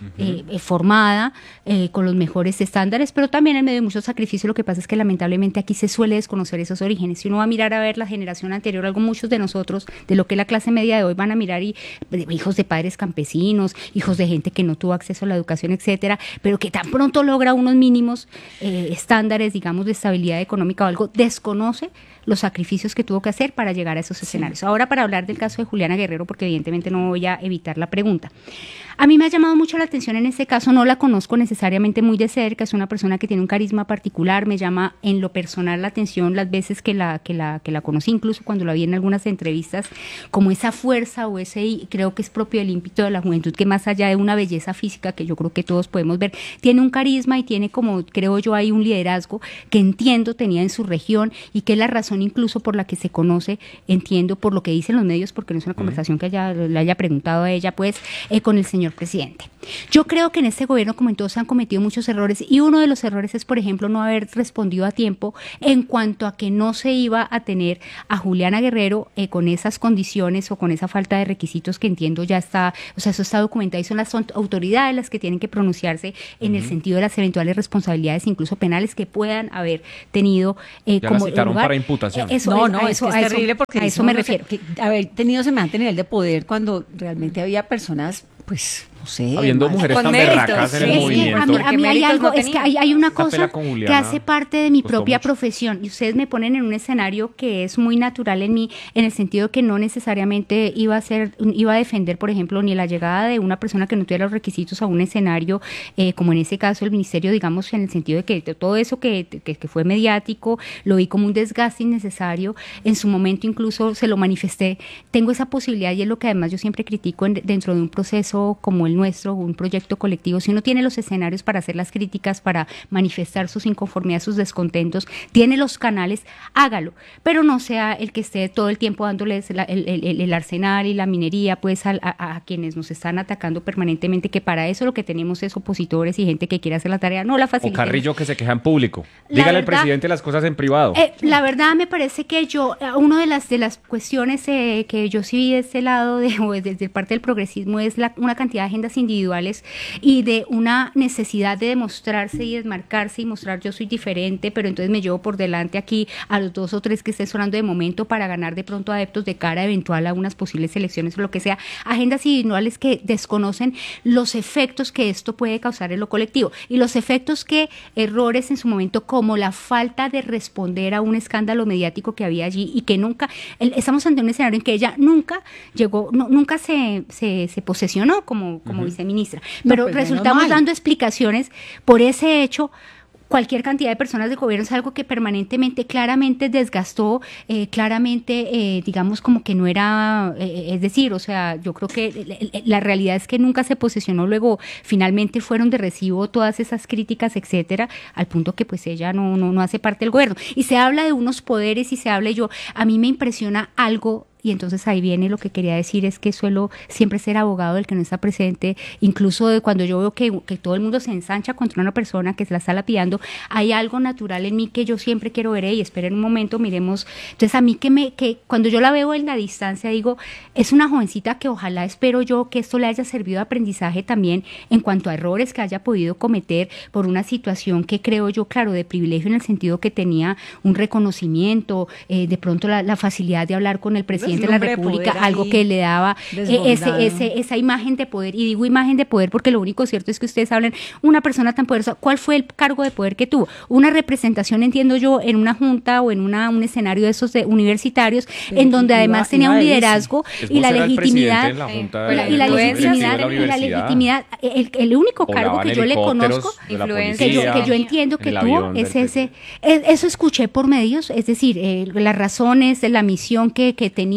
formada, con los mejores estándares, pero también en medio de muchos sacrificios. Lo que pasa es que lamentablemente aquí se suele desconocer esos orígenes. Si uno va a mirar a ver la generación anterior, algo muchos de nosotros, de lo que es la clase media de hoy, van a mirar hijos de padres campesinos, hijos de gente que no tuvo acceso a la educación, etcétera, pero que tan pronto logra unos mínimos estándares, digamos, de estabilidad económica o algo, desconoce los sacrificios que tuvo que hacer para llegar a esos escenarios. Ahora, para hablar del caso de Juliana Guerrero, porque evidentemente no voy a evitar la pregunta. A mí me ha llamado mucho la atención en este caso, no la conozco necesariamente muy de cerca, es una persona que tiene un carisma particular, me llama en lo personal la atención las veces que la conocí, incluso cuando la vi en algunas entrevistas, como esa fuerza o ese, creo que es propio del ímpetu de la juventud, que más allá de una belleza física que yo creo que todos podemos ver, tiene un carisma y tiene, como creo yo, hay un liderazgo que entiendo tenía en su región y que es la razón incluso por la que se conoce, entiendo por lo que dicen los medios, porque no es una conversación que le haya preguntado a ella, pues, con el señor presidente. Yo creo que en este gobierno, como en todos, se han cometido muchos errores, y uno de los errores es, por ejemplo, no haber respondido a tiempo en cuanto a que no se iba a tener a Juliana Guerrero con esas condiciones o con esa falta de requisitos que entiendo ya está, o sea, eso está documentado y son las autoridades las que tienen que pronunciarse en el sentido de las eventuales responsabilidades, incluso penales, que puedan haber tenido ya como la citaron lugar. para imputación. Es que es terrible porque a eso me refiero. Haber tenido semejante nivel de poder cuando realmente había personas, pues, no sé. Habiendo mujeres con tan méritos, berracas en el sí. movimiento. A mí hay algo, es que hay una Esta cosa pela con que Juliana hace parte de mi costó propia mucho. profesión, y ustedes me ponen en un escenario que es muy natural en mí, en el sentido que no necesariamente iba a defender, por ejemplo, ni la llegada de una persona que no tuviera los requisitos a un escenario, como en ese caso el ministerio, digamos, en el sentido de que todo eso que fue mediático, lo vi como un desgaste innecesario. En su momento incluso se lo manifesté. Tengo esa posibilidad, y es lo que además yo siempre critico dentro de un proceso como el nuestro, un proyecto colectivo. Si uno tiene los escenarios para hacer las críticas, para manifestar sus inconformidades, sus descontentos, tiene los canales, hágalo, pero no sea el que esté todo el tiempo dándoles el arsenal y la minería, pues, a quienes nos están atacando permanentemente, que para eso lo que tenemos es opositores y gente que quiere hacer la tarea, no la O facilitemos. Carrillo, que se queja en público. La Dígale al verdad, presidente las cosas en privado. La verdad me parece que una de las cuestiones que yo sí vi de este lado, o desde parte del progresismo, es una cantidad de agendas individuales y de una necesidad de demostrarse y desmarcarse y mostrar yo soy diferente, pero entonces me llevo por delante aquí a los 2 o 3 que estén sonando de momento para ganar de pronto adeptos de cara eventual a unas posibles elecciones o lo que sea. Agendas individuales que desconocen los efectos que esto puede causar en lo colectivo y los efectos que errores en su momento, como la falta de responder a un escándalo mediático que había allí y que nunca, estamos ante un escenario en que ella nunca llegó, nunca se posesionó como viceministra, pero pues, resultamos menos mal. dando explicaciones por ese hecho. Cualquier cantidad de personas de gobierno es algo que permanentemente, claramente desgastó, claramente, digamos, como que no era, es decir, o sea, yo creo que la realidad es que nunca se posesionó, luego finalmente fueron de recibo todas esas críticas, etcétera, al punto que pues ella no hace parte del gobierno. Y se habla de unos poderes y se habla, a mí me impresiona algo. Y entonces ahí viene lo que quería decir, es que suelo siempre ser abogado del que no está presente, incluso de cuando yo veo que todo el mundo se ensancha contra una persona que se la está lapidando, hay algo natural en mí que yo siempre quiero ver, y esperen un momento, miremos. Entonces a mí que cuando yo la veo en la distancia digo, es una jovencita que ojalá, espero yo, que esto le haya servido de aprendizaje también en cuanto a errores que haya podido cometer por una situación que creo yo, claro, de privilegio en el sentido que tenía un reconocimiento, de pronto la facilidad de hablar con el presidente de la hombre de República, poder algo ahí que le daba desbordado. esa imagen de poder, y digo imagen de poder porque lo único cierto es que ustedes hablan, una persona tan poderosa, ¿cuál fue el cargo de poder que tuvo? Una representación, entiendo yo, en una junta o en un escenario de esos universitarios, Pero en donde además tenía un iba a decir. liderazgo Es y la vocear al legitimidad, presidente en la junta de y la directiva de legitimidad, el único cargo Volaban que yo le helicópteros conozco, de la influencia. policía, que yo entiendo en que el tuvo, avión del es ese, presidente. eso escuché por medios, es decir, las razones de la misión que tenía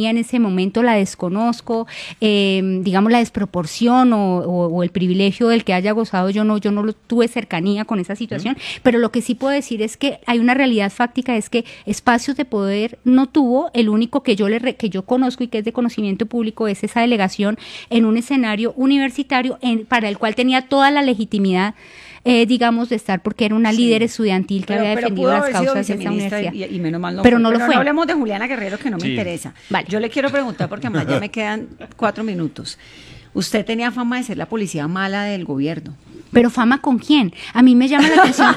tenía en ese momento, la desconozco, digamos la desproporción o el privilegio del que haya gozado, yo no lo tuve cercanía con esa situación, pero lo que sí puedo decir es que hay una realidad fáctica, es que espacios de poder no tuvo. El único que yo conozco y que es de conocimiento público es esa delegación en un escenario universitario para el cual tenía toda la legitimidad, digamos, de estar, porque era una líder estudiantil que había defendido las causas de esa universidad. Y menos mal pero fue. no lo fue. No hablemos de Juliana Guerrero, que no me interesa. Vale. Yo le quiero preguntar, porque además ya me quedan 4 minutos. Usted tenía fama de ser la policía mala del gobierno. ¿Pero fama con quién? A mí me llama la atención.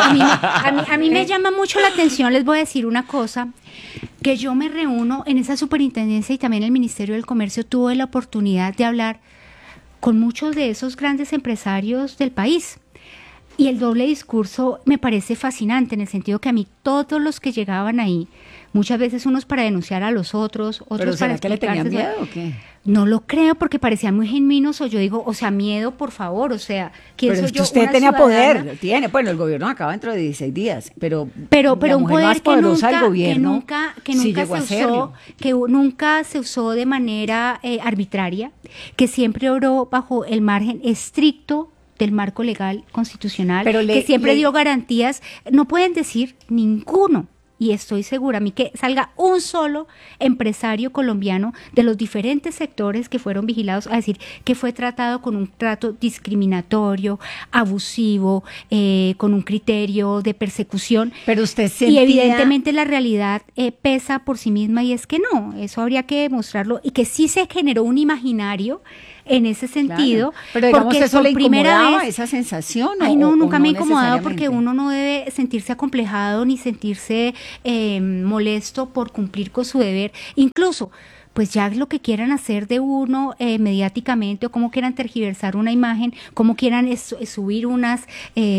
A mí me llama mucho la atención, les voy a decir una cosa, que yo me reúno en esa superintendencia y también el Ministerio del Comercio. Tuve la oportunidad de hablar con muchos de esos grandes empresarios del país. Y el doble discurso me parece fascinante, en el sentido que a mí todos los que llegaban ahí, muchas veces unos para denunciar a los otros ¿Pero será para que le tenían explicarse miedo o qué? No lo creo, porque parecían muy genuinos, o yo digo, o sea, miedo, por favor, o sea, ¿quién Pero soy es que yo? usted Una tenía ciudadana. poder, tiene, bueno, el gobierno acaba dentro de 16 días, pero Pero la un mujer más poder poderosa del gobierno que sí nunca llegó a se serlo. usó, que nunca se usó de manera arbitraria, que siempre obró bajo el margen estricto del marco legal constitucional, Pero que siempre dio garantías. No pueden decir ninguno, y estoy segura, a mí que salga un solo empresario colombiano de los diferentes sectores que fueron vigilados a decir que fue tratado con un trato discriminatorio, abusivo, con un criterio de persecución. Pero usted Y sentía... evidentemente la realidad pesa por sí misma, y es que no, eso habría que demostrarlo, y que sí se generó un imaginario en ese sentido, Claro. Pero digamos, porque ¿eso por le primera incomodaba vez, esa sensación? ay, no, nunca me ha incomodado, necesariamente? porque uno no debe sentirse acomplejado ni sentirse molesto por cumplir con su deber. Incluso, pues ya lo que quieran hacer de uno mediáticamente, o cómo quieran tergiversar una imagen, cómo quieran subir unas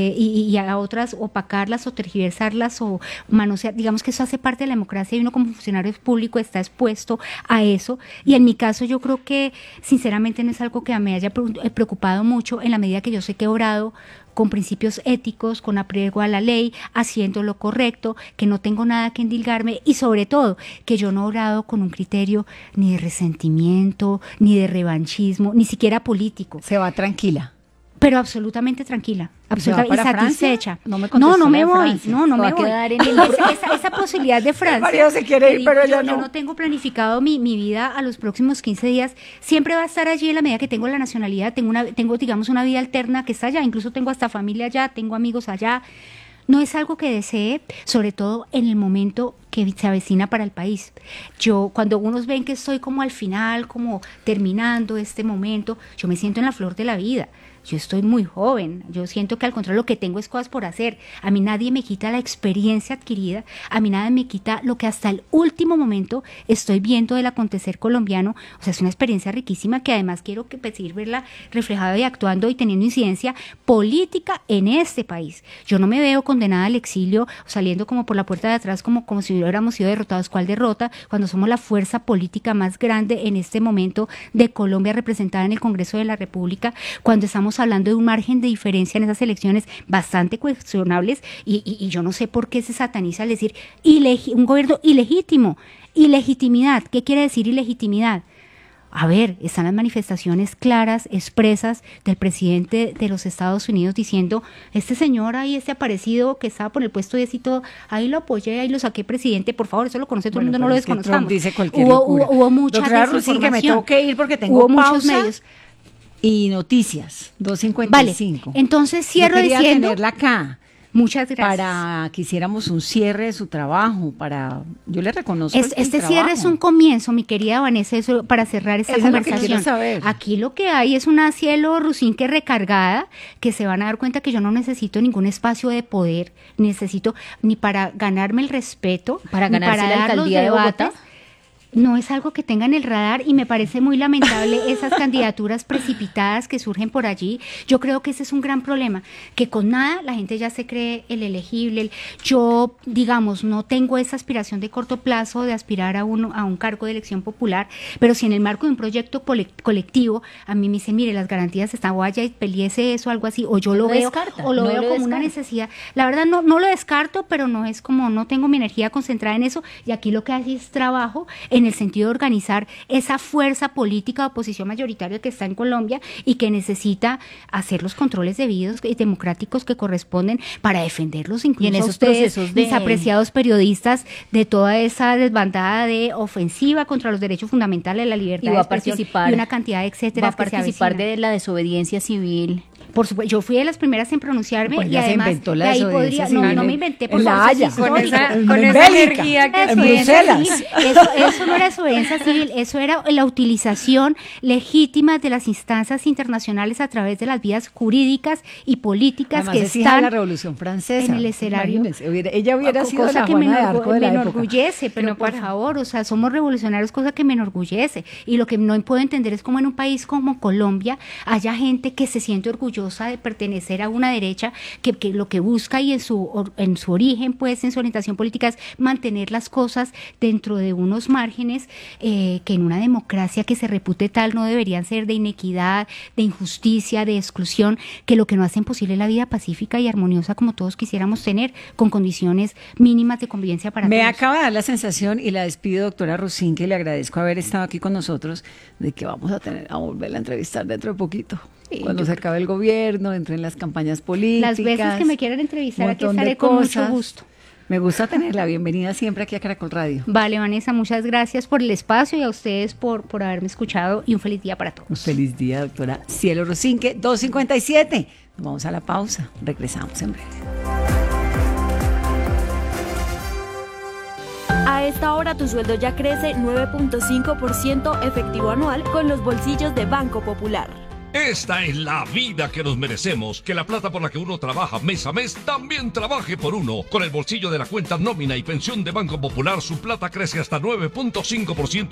y a otras opacarlas o tergiversarlas o manosear, digamos que eso hace parte de la democracia, y uno como funcionario público está expuesto a eso. Y en mi caso yo creo que sinceramente no es algo que me haya preocupado mucho, en la medida que yo sé que he obrado con principios éticos, con apego a la ley, haciendo lo correcto, que no tengo nada que endilgarme, y sobre todo que yo no he obrado con un criterio ni de resentimiento, ni de revanchismo, ni siquiera político, Se va tranquila. pero absolutamente tranquila, ¿Se va absolutamente para satisfecha. Francia? No me contestó no me la de voy, Francia. no Se me va a voy. quedar en el- Esa posibilidad de Francia. marido se quiere ir, que pero yo ella no. Yo no tengo planificado mi vida a los próximos 15 días. Siempre va a estar allí en la medida que tengo la nacionalidad. Tengo digamos, una vida alterna que está allá. Incluso tengo hasta familia allá, tengo amigos allá. No es algo que desee, sobre todo en el momento que se avecina para el país. Yo, cuando unos ven que estoy como al final, como terminando este momento, yo me siento en la flor de la vida. Yo estoy muy joven, yo siento que al contrario lo que tengo es cosas por hacer. A mí nadie me quita la experiencia adquirida, a mí nadie me quita lo que hasta el último momento estoy viendo del acontecer colombiano. O sea, es una experiencia riquísima que además quiero que seguir verla reflejada y actuando y teniendo incidencia política en este país. Yo no me veo condenada al exilio o saliendo como por la puerta de atrás como si hubiéramos sido derrotados. ¿Cuál derrota? Cuando somos la fuerza política más grande en este momento de Colombia, representada en el Congreso de la República, cuando estamos hablando de un margen de diferencia en esas elecciones bastante cuestionables, y yo no sé por qué se sataniza al decir un gobierno ilegítimo. Ilegitimidad, ¿qué quiere decir ilegitimidad? A ver, están las manifestaciones claras, expresas del presidente de los Estados Unidos diciendo, este señor ahí, este aparecido que estaba por el puesto 10 y todo, ahí lo apoyé, ahí lo saqué presidente, por favor, eso lo conoce todo el mundo, no lo desconozcamos. Trump dice cualquier locura. Hubo mucha Doctora Rusín, que me tengo que ir porque tengo Hubo muchos pausa medios. y noticias, 2:55. Vale, entonces cierro Yo quería diciendo, tenerla acá muchas gracias. para que hiciéramos un cierre de su trabajo, yo le reconozco el Este trabajo. cierre es un comienzo, mi querida Vanessa, eso, para cerrar esta Eso es lo que conversación. quiero saber. Aquí lo que hay es una Cielo Rusín que recargada, que se van a dar cuenta que yo no necesito ningún espacio de poder, necesito ni para ganarme el respeto, Para ni ganarse la dar los alcaldía de Bogotá. debates. No es algo que tenga en el radar, y me parece muy lamentable esas candidaturas precipitadas que surgen por allí. Yo creo que ese es un gran problema, que con nada la gente ya se cree el elegible. Yo, digamos, no tengo esa aspiración de corto plazo de aspirar a un cargo de elección popular, pero si en el marco de un proyecto colectivo a mí me dicen, mire, las garantías están, vaya y peleese eso, algo así, o yo lo No veo, descarta, o lo no veo lo como una descarta. necesidad. La verdad no lo descarto, pero no es como, no tengo mi energía concentrada en eso, y aquí lo que hay es trabajo en el sentido de organizar esa fuerza política de oposición mayoritaria que está en Colombia y que necesita hacer los controles debidos y democráticos que corresponden para defenderlos, incluso en esos a ustedes, procesos de- mis apreciados periodistas, de toda esa desbandada de ofensiva contra los derechos fundamentales, la libertad Y va de a expresión participar, y una cantidad de etcétera va a participar de la desobediencia civil. Por supuesto, yo fui de las primeras en pronunciarme Pues y ya se además inventó la de ahí desobediencia podría, civil no en- me inventé, por en La favor, eso es Haya. Con histórico. esa, En con esa Bélgica, energía que en tiene. Bruselas. Civil, eso no era desobediencia civil, eso era la utilización legítima de las instancias internacionales a través de las vías jurídicas y políticas Además, que es hija de están la Revolución Francesa. en el escenario. Imagínense, ella hubiera sido cosa la que me, Juana de Arco de la época. enorgullece, pero No por para. favor, o sea, somos revolucionarios, cosa que me enorgullece. Y lo que no puedo entender es cómo en un país como Colombia haya gente que se siente orgullosa de pertenecer a una derecha que lo que busca y en su origen, pues, en su orientación política es mantener las cosas dentro de unos márgenes que en una democracia que se repute tal no deberían ser de inequidad, de injusticia, de exclusión, que lo que no hacen posible es la vida pacífica y armoniosa como todos quisiéramos tener, con condiciones mínimas de convivencia para Me todos. acaba de dar la sensación, y la despido, doctora Rosín, que le agradezco haber estado aquí con nosotros, de que vamos a volverla a entrevistar dentro de poquito. Sí, Cuando se acabe el gobierno, entre en las campañas políticas. Las veces que me quieran entrevistar, aquí montón de estaré con mucho cosas. gusto. Me gusta tenerla. Bienvenida siempre aquí a Caracol Radio. Vale, Vanessa, muchas gracias por el espacio y a ustedes por haberme escuchado y un feliz día para todos. Un feliz día, doctora Cielo Rosinque, 2:57. Nos vamos a la pausa. Regresamos en breve. A esta hora tu sueldo ya crece 9.5% efectivo anual con los bolsillos de Banco Popular. Esta es la vida que nos merecemos. Que la plata por la que uno trabaja mes a mes también trabaje por uno. Con el bolsillo de la cuenta nómina y pensión de Banco Popular, su plata crece hasta 9.5%